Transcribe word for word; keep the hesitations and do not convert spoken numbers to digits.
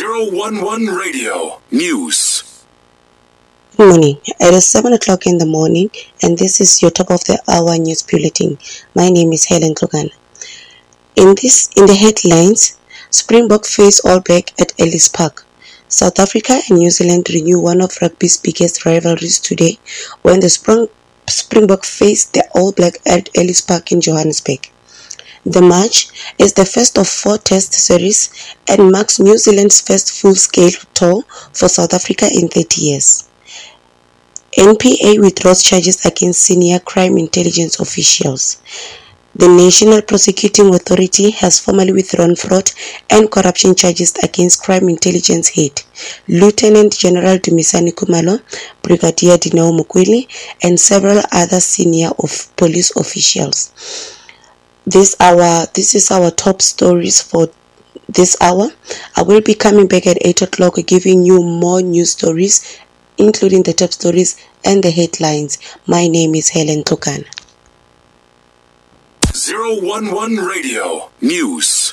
zero one one Radio News. Good morning. It is seven o'clock in the morning, and this is your top of the hour news bulletin. My name is Helen Klugan. In this, in the headlines, Springbok face All Black at Ellis Park. South Africa and New Zealand renew one of rugby's biggest rivalries today when the Spring, Springbok face the All Black at Ellis Park in Johannesburg. The match is the first of four test series and marks New Zealand's first full-scale tour for South Africa in thirty years. N P A withdraws charges against senior crime intelligence officials. The National Prosecuting Authority has formally withdrawn fraud and corruption charges against Crime Intelligence Head, Lieutenant General Dumisani Kumalo, Brigadier Dineo Mukweli, and several other senior of police officials. This our this is our top stories for this hour. I will be coming back at eight o'clock giving you more news stories, including the top stories and the headlines. My name is Helen Klukan. zero one one Radio News.